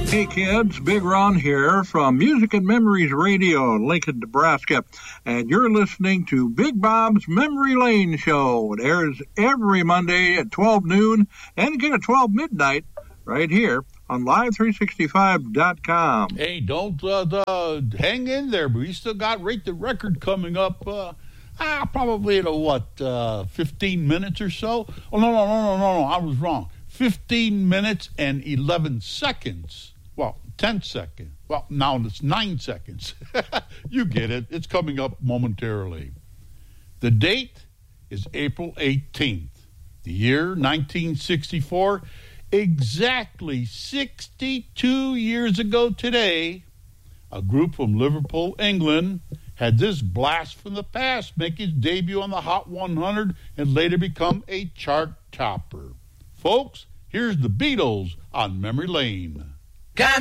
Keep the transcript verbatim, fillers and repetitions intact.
Hey kids, Big Ron here from Music and Memories Radio in Lincoln, Nebraska, and you're listening to Big Bob's Memory Lane Show. It airs every Monday at twelve noon and again at twelve midnight right here on live three sixty-five dot com. Hey, don't uh, uh, hang in there. We still got Rate the Record coming up. Uh, ah, probably in a what, uh, fifteen minutes or so. Oh no, no, no, no, no, no! I was wrong. Fifteen minutes and eleven seconds. Well, ten seconds. Well, now it's nine seconds. You get it. It's coming up momentarily. The date is April eighteenth. The year nineteen sixty-four. Exactly sixty-two years ago today, a group from Liverpool, England, had this blast from the past make its debut on the Hot one hundred and later become a chart topper. Folks, here's the Beatles on Memory Lane.